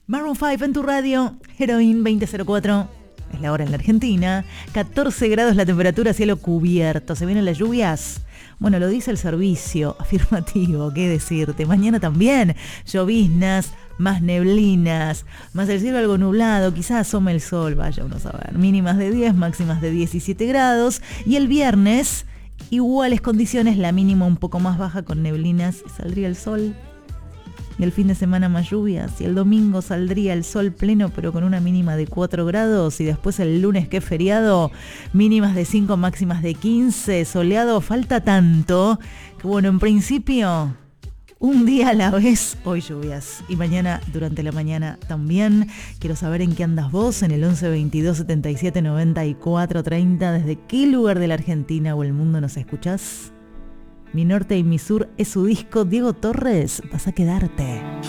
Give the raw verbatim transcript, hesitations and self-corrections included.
Maroon cinco en tu radio, Heroin veinte cero cuatro. Es la hora en la Argentina. catorce grados la temperatura, cielo cubierto. ¿Se vienen las lluvias? Bueno, lo dice el servicio afirmativo. ¿Qué decirte? Mañana también lloviznas, más neblinas, más el cielo algo nublado. Quizás asome el sol, vaya uno a saber. Mínimas de diez, máximas de diecisiete grados. Y el viernes, iguales condiciones, la mínima un poco más baja con neblinas y saldría el sol. Y el fin de semana más lluvias, y el domingo saldría el sol pleno pero con una mínima de cuatro grados, y después el lunes, que es feriado, mínimas de cinco, máximas de quince, soleado. Falta tanto que bueno, en principio un día a la vez, hoy lluvias y mañana durante la mañana también. Quiero saber en qué andas vos, en el once veintidós setenta y siete noventa y cuatro treinta. ¿Desde qué lugar de la Argentina o el mundo nos escuchás? Mi norte y mi sur es su disco. Diego Torres, vas a quedarte.